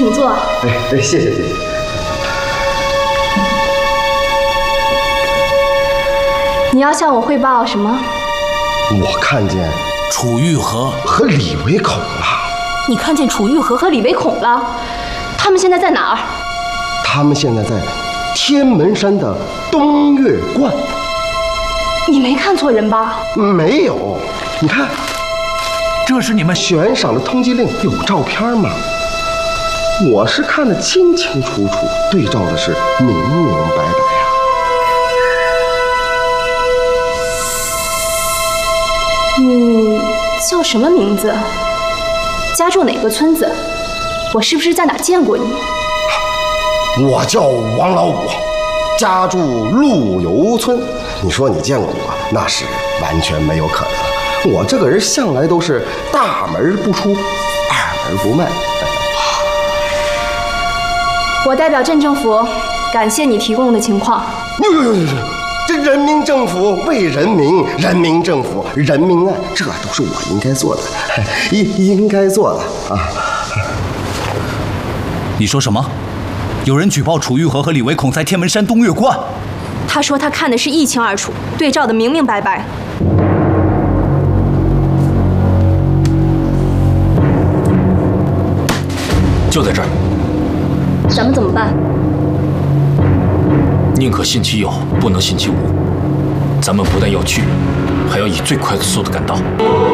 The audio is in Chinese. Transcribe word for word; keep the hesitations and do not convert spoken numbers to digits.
请坐。 哎哎，谢谢谢谢。 你要向我汇报什么？ 我看见楚玉和和李维孔了。 你看见楚玉和和李维孔了？他们现在在哪儿？ 他们现在在天门山的东岳观。 你没看错人吧？ 没有，你看， 这是你们悬赏的通缉令，有照片吗？我是看得清清楚楚，对照的是明明白白呀。 你叫什么名字？家住哪个村子？我是不是在哪见过你？ 我叫王老五，家住陆游村。你说你见过我，那是完全没有可能。我这个人向来都是大门不出，二门不迈。 我代表镇政府感谢你提供的情况。 呦呦呦呦！这人民政府为人民，人民政府人民爱，这都是我应该做的，应应该做的啊！ 你说什么？有人举报楚玉和和李维孔在天门山东岳观。 他说他看的是一清二楚，对照的明明白白。 就在这儿。 咱们怎么办？ 宁可信其有，不能信其无。咱们不但要去，还要以最快的速度赶到。